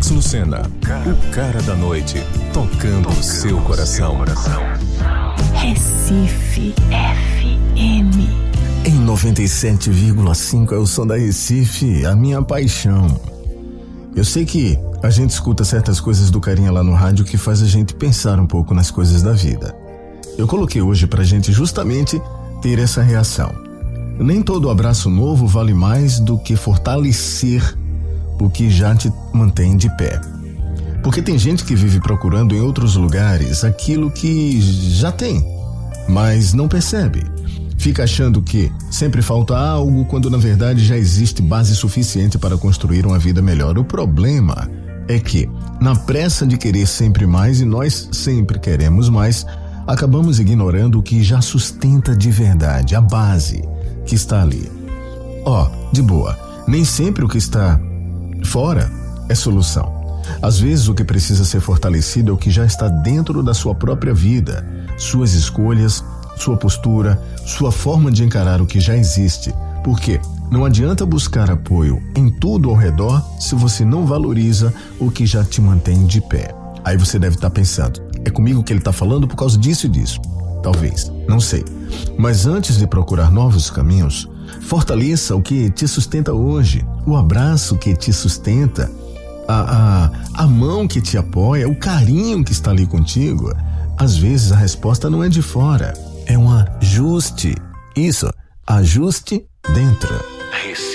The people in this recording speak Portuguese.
Carlos Lucena, o cara da noite, tocando o seu coração. Recife FM. Em 97,5 é o som da Recife, a minha paixão. Eu sei que a gente escuta certas coisas do carinha lá no rádio que faz a gente pensar um pouco nas coisas da vida. Eu coloquei hoje pra gente justamente ter essa reação. Nem todo abraço novo vale mais do que fortalecer o que já te mantém de pé. Porque tem gente que vive procurando em outros lugares aquilo que já tem, mas não percebe. Fica achando que sempre falta algo quando na verdade já existe base suficiente para construir uma vida melhor. O problema é que, na pressa de querer sempre mais, e nós sempre queremos mais, acabamos ignorando o que já sustenta de verdade, a base que está ali. De boa, nem sempre o que está fora é solução. Às vezes o que precisa ser fortalecido é o que já está dentro da sua própria vida, suas escolhas, sua postura, sua forma de encarar o que já existe. Porque não adianta buscar apoio em tudo ao redor se você não valoriza o que já te mantém de pé. Aí você deve estar pensando, é comigo que ele está falando por causa disso e disso. Talvez, não sei. Mas antes de procurar novos caminhos, fortaleça o que te sustenta hoje, o abraço que te sustenta, a mão que te apoia, o carinho que está ali contigo. Às vezes a resposta não é de fora, é um ajuste. Isso, ajuste dentro.